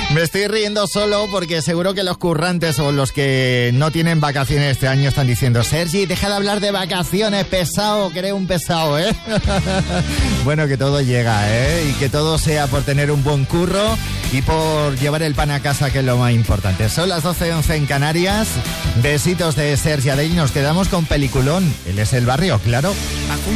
Me estoy riendo solo porque seguro que los currantes o los que no tienen vacaciones este año están diciendo: Sergi, deja de hablar de vacaciones, pesado, que eres un pesado, ¿eh? Bueno, que todo llega, ¿eh? Y que todo sea por tener un buen curro y por llevar el pan a casa, que es lo más importante. Son las 12:11 en Canarias. Besitos de Sergi Adell. Nos quedamos con peliculón. Él es El Barrio, claro.